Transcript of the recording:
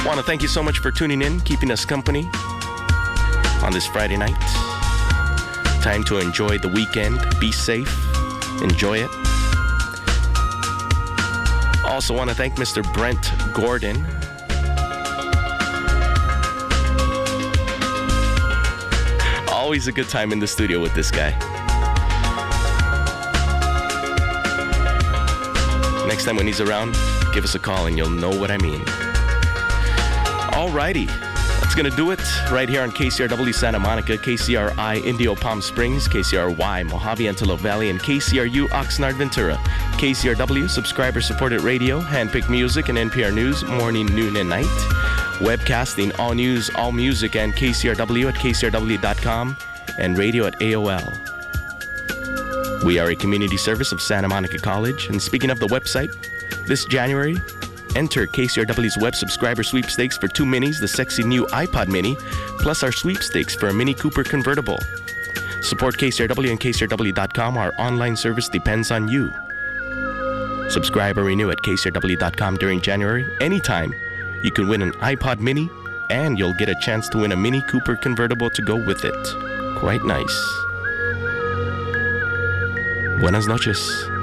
Want to thank you so much for tuning in, keeping us company on this Friday night. Time to enjoy the weekend. Be safe. Enjoy it. Also want to thank Mr. Brent Gordon. Always a good time in the studio with this guy. Next time when he's around, give us a call and you'll know what I mean. Alrighty, that's gonna do it right here on KCRW Santa Monica, KCRI Indio Palm Springs, KCRY Mojave Antelope Valley, and KCRU Oxnard Ventura. KCRW, subscriber-supported radio, handpicked music and NPR News, morning, noon, and night. Webcasting, all news, all music, and KCRW at KCRW.com, and radio at AOL. We are a community service of Santa Monica College, and speaking of the website, this January, enter KCRW's web subscriber sweepstakes for 2 minis, the sexy new iPod mini, plus our sweepstakes for a Mini Cooper convertible. Support KCRW and KCRW.com. Our online service depends on you. Subscribe or renew at KCRW.com during January. Anytime, you can win an iPod mini, and you'll get a chance to win a Mini Cooper convertible to go with it. Quite nice. Buenas noches.